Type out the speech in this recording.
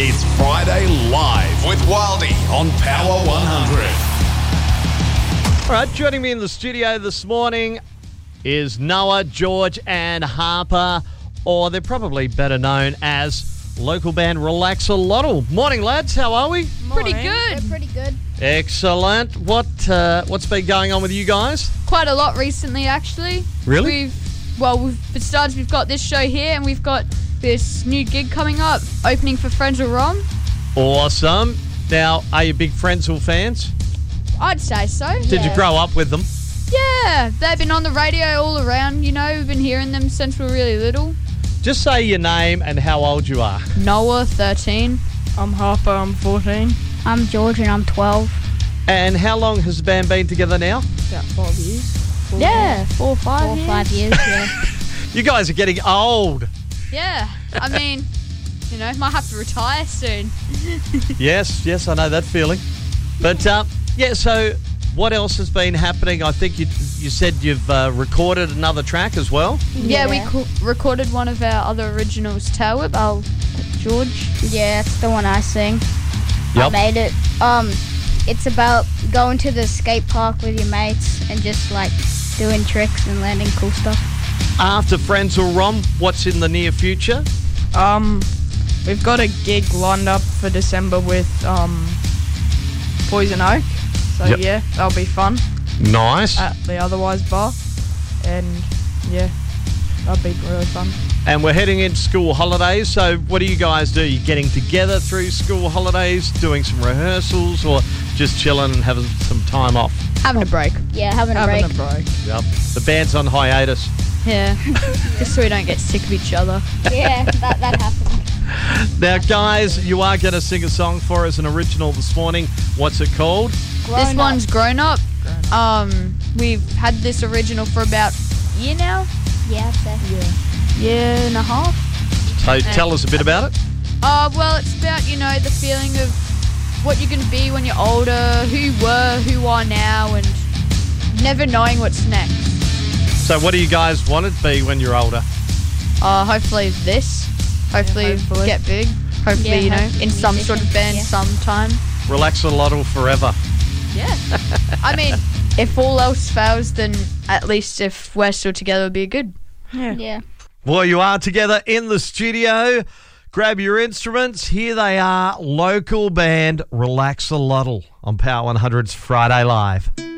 It's Friday Live with Wildy on Power 100. All right, joining me in the studio this morning is Noah, George and Harper, or they're probably better known as local band Relaxalotl. Morning, lads. How are we? Pretty good. We're pretty good. Excellent. What's been going on with you guys? Quite a lot recently, actually. Really? We've got this show here, and we've got this new gig coming up, opening for Frenzal Rom. Awesome. Now, are you big Frenzal fans? I'd say so. Did you grow up with them? Yeah, they've been on the radio all around, we've been hearing them since we were really little. Just say your name and how old you are. Noah, 13. I'm Harper, I'm 14. I'm George and I'm 12. And how long has the band been together now? About 5 years. 4 or 5 years, yeah. You guys are getting old. Yeah, I mean, might have to retire soon. Yes, I know that feeling. But, so what else has been happening? I think you said you've recorded another track as well. Yeah, we recorded one of our other originals, Tail Whip. George. Yeah, that's the one I sing. Yep. I made it. It's about going to the skate park with your mates and just like doing tricks and landing cool stuff. After Frenzal Rom, what's in the near future? We've got a gig lined up for December with Poison Oak. So yeah, that'll be fun Nice. at the Otherwise Bar. And yeah, that'll be really fun. And we're heading into school holidays, so what do you guys do? You getting together through school holidays, doing some rehearsals, or just chilling and having some time off? Having a break. Yeah, having a Having break. a break. Yep. The band's on hiatus. Yeah, just so we don't get sick of each other. Yeah, that happened. Now, guys, you are going to sing a song for us, an original this morning. What's it called? This one's Grown Up. We've had this original for about a year now. Yeah, I'd say. Year and a half. So tell us a bit about it. Well, it's about, the feeling of what you're going to be when you're older, who you were, who you are now, and never knowing what's next. So what do you guys want to be when you're older? Hopefully this. Hopefully get big. Hopefully, Yeah, hopefully in some sort of band sometime. Relaxalotl forever. Yeah. I mean, if all else fails, then at least if we're still together, it'd be good. Yeah. Well, you are together in the studio. Grab your instruments. Here they are, local band Relaxalotl on Power 100's Friday Live.